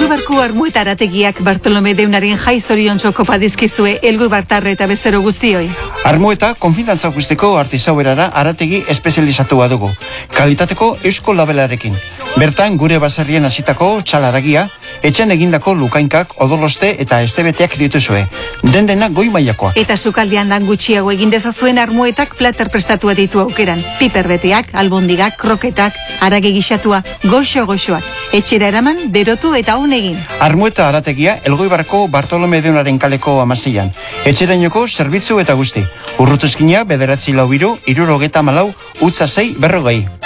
Elgoibarko Armueta arategiak Bartolome Deunaren jai zoriontxo kopa dizkizue Elgoibartarre eta bezero guztioi. Armueta konfidantza guztiko artisauerara arategi espezializatua dugu, kalitateko eusko labelarekin. Bertan gure baserrien hasitako txalaragia, etxen egindako lukainkak, odoloste eta estebeteak dituzue. Dendena goi mailakoak. Eta sukaldean lan gutxiago egin dezazuen Armuetak plater prestatua ditu aukeran. Piperbeteak, albondigak, kroketak, arage gixatua, goxo-goxoak. Etxera eraman, berotu eta hon egin. Armueta arategia Elgoibarko Bartolome Deunaren kaleko 16an. Etxerainoko zerbitzu eta guzti. Urrutuzkina 943 64 40 40.